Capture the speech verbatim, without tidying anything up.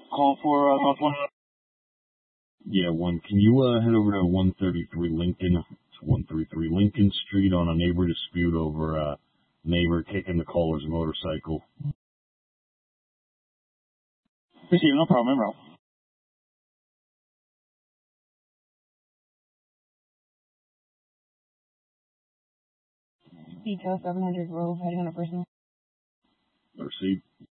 Call for uh, South one. Yeah, one. Can you uh, head over to one thirty-three Lincoln? It's one thirty-three Lincoln Street on a neighbor dispute over a uh, neighbor kicking the caller's motorcycle. Receive, no problem, bro. Detail seven hundred Grove, heading on a personal. Receive.